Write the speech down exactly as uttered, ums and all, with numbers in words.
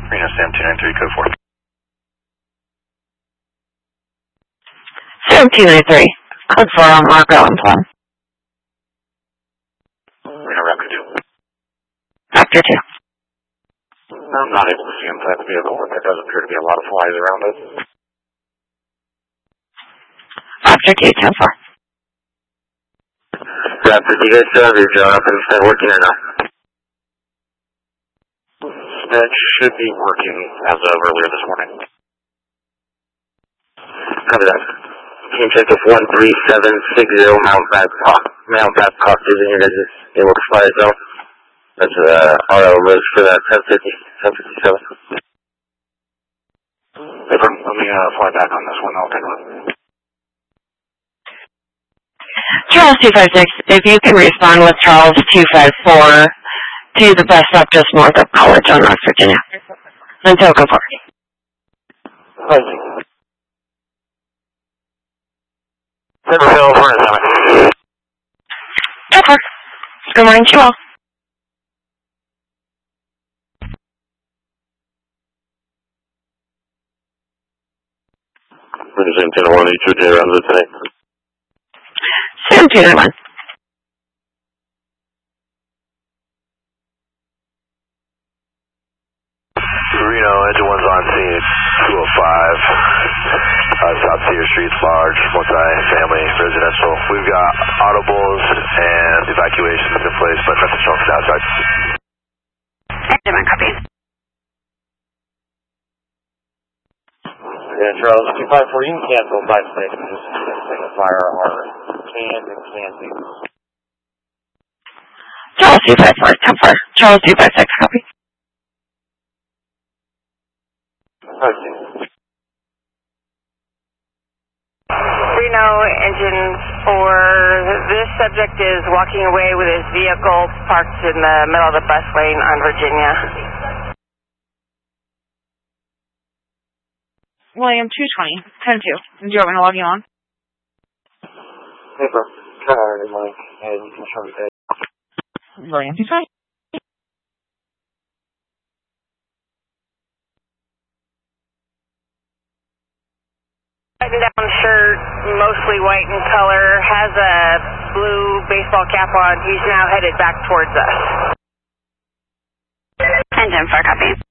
Reno Sam two nine three, code four. Sam two nine three, code four on Marco and Plum. Reno Raptor two. Raptor two. I'm not able to see inside the vehicle, and there does appear to be a lot of flies around us. Raptor two, ten four. Raptor, do you guys still have your drone up and start working or not? That should be working as of earlier this morning. Copy that. Team check if one three seven six zero Mount Babcock. Mount Babcock is in here. Guys is able to fly its own. That's uh, R L list for that ten fifty, ten fifty-seven. Paper, let me uh, fly back on this one. I'll take a look. Charles two five six, if you can respond with Charles two five four to the bus stop just north of College on West Virginia. Until go forward. Thank you. Paper, Hill, where is that? Pepper. Good morning to you all. We're the same ten one, each of you around the today. Sam two nine one. Reno, engine one's on scene, two oh five, uh, South Cedar Street, large, multi-family, residential. We've got audibles and evacuations in place, but nothing showing from the outside. Engine one, copy. Yeah, Charles, two five four, you can cancel by six, just take a fire or can and can do. Charles two five four, ten four. Charles two five six, copy. Okay. Reno, engine four. This subject is walking away with his vehicle parked in the middle of the bus lane on Virginia. William two twenty, ten two. Do you want me to log you on? Paper, car, and Mike, and you can show me that. William two twenty. Button-down shirt, mostly white in color, has a blue baseball cap on. He's now headed back towards us. Engine four, copy.